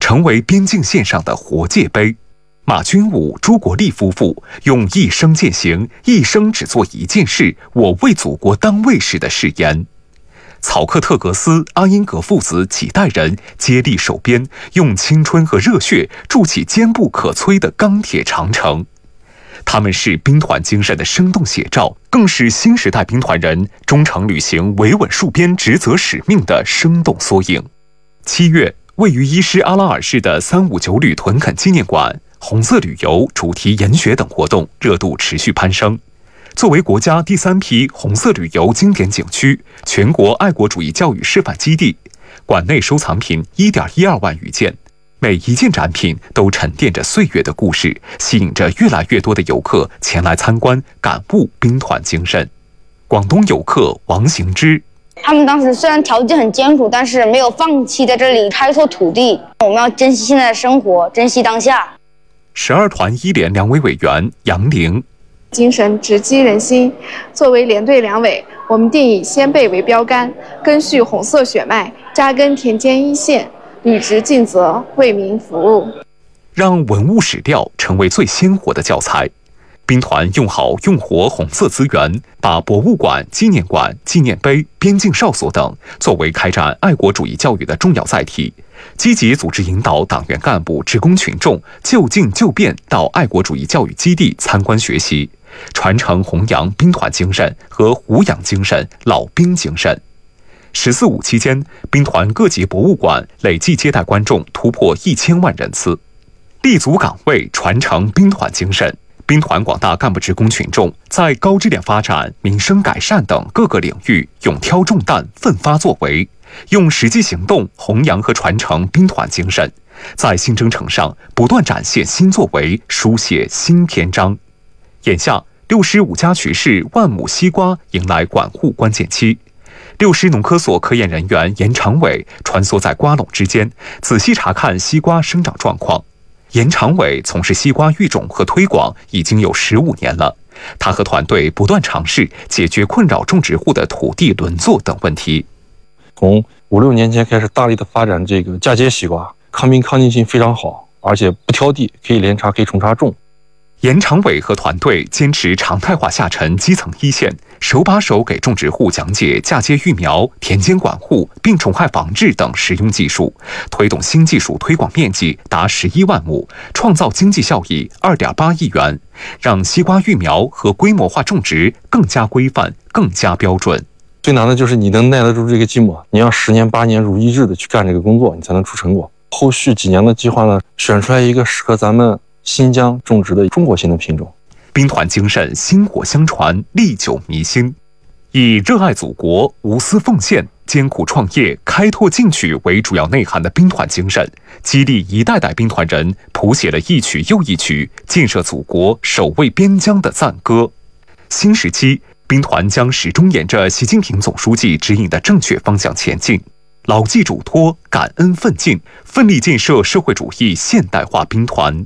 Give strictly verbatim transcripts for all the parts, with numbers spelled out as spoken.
成为边境线上的活界碑。马君武、朱国立夫妇用一生践行“一生只做一件事，我为祖国当卫士”的誓言。草克特格斯、阿因格父子几代人接力守边，用青春和热血筑起坚不可摧的钢铁长城。他们是兵团精神的生动写照，更是新时代兵团人忠诚履行维稳戍边职责使命的生动缩影。七月，位于伊施阿拉尔市的三五九旅屯垦纪念馆、红色旅游、主题研学等活动热度持续攀升。作为国家第三批红色旅游经典景区、全国爱国主义教育示范基地，馆内收藏品 一点一二万余件，每一件展品都沉淀着岁月的故事，吸引着越来越多的游客前来参观，感悟兵团精神。广东游客王行之， 他们当时虽然条件很艰苦，但是没有放弃在这里开拓土地。我们要珍惜现在的生活，珍惜当下。 十二团一连两委委员杨玲， 精神直击人心。作为连队两委，我们定以先辈为标杆，根续红色血脉，扎根田间一线，履职尽责，为民服务， 让文物史料成为最鲜活的教材。兵团用好用活红色资源，把博物馆、纪念馆、纪念碑、边境哨所等作为开展爱国主义教育的重要载体，积极组织引导党员干部、职工群众就近就便到爱国主义教育基地参观学习，传承弘扬兵团精神和胡养精神、老兵精神。十四五期间，兵团各级博物馆累计接待观众突破一千万人次，立足岗位，传承兵团精神。兵团广大干部职工群众在高质量发展、民生改善等各个领域勇挑重担、奋发作为，用实际行动弘扬和传承兵团精神，在新征程上不断展现新作为，书写新篇章。眼下，六师五家渠市万亩西瓜迎来管护关键期。六师农科所科研人员严长伟穿梭在瓜垄之间，仔细查看西瓜生长状况。严长伟从事西瓜育种和推广已经有十五年了，他和团队不断尝试解决困扰种植户的土地轮作等问题。 从五六年前开始大力的发展这个嫁接西瓜，抗病抗菌性非常好，而且不挑地，可以连插可以重插种。 严长伟和团队坚持常态化下沉基层一线，手把手给种植户讲解嫁接育苗、田间管护、病虫害防治等实用技术，推动新技术推广面积达十一万亩，创造经济效益二点八亿元，让西瓜育苗和规模化种植更加规范、更加标准。 最难的就是你能耐得住这个寂寞，你要十年八年如一日的去干这个工作，你才能出成果。后续几年的计划呢，选出来一个适合咱们新疆种植的中国型的品种。 兵团精神薪火相传，历久弥新，以热爱祖国、无私奉献、艰苦创业、开拓进取为主要内涵的兵团精神，激励一代代兵团人谱写了一曲又一曲建设祖国、守卫边疆的赞歌。新时期，兵团将始终沿着习近平总书记指引的正确方向前进，牢记嘱托，感恩奋进，奋力建设社会主义现代化兵团。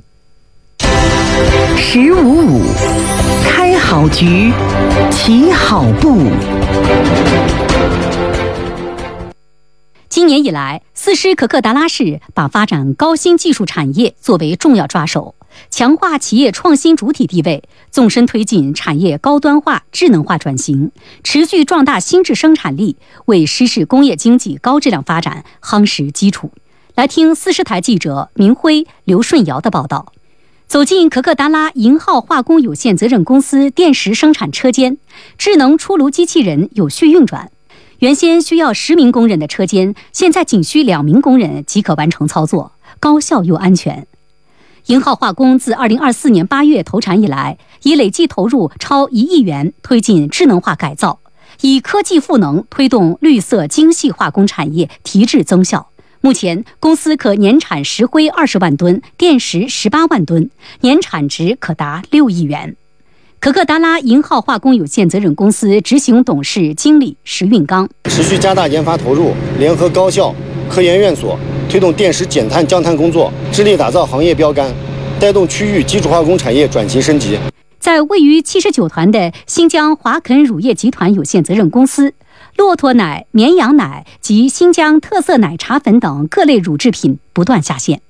十五五，开好局，起好步。 今年以来，四师可可达拉市把发展高新技术产业作为重要抓手，强化企业创新主体地位，纵深推进产业高端化、智能化转型，持续壮大新质生产力，为师市工业经济高质量发展夯实基础。来听四师台记者明辉、刘顺尧的报道。走进可可达拉银号化工有限责任公司电石生产车间，智能出炉机器人有序运转。原先需要十名工人的车间，现在仅需两名工人即可完成操作，高效又安全。银号化工自二零二四年八月投产以来，已累计投入超一亿元，推进智能化改造，以科技赋能推动绿色精细化工产业提质增效。目前，公司可年产石灰二十万吨，电石十八万吨，年产值可达六亿元。可可达拉银号化工有限责任公司执行董事经理石运刚， 持续加大研发投入，联合高校、科研院所，推动电石减碳降碳工作，致力打造行业标杆，带动区域基础化工产业转型升级。 在位于七十九团的新疆华肯乳业集团有限责任公司，骆驼奶、绵羊奶及新疆特色奶茶粉等各类乳制品不断下线。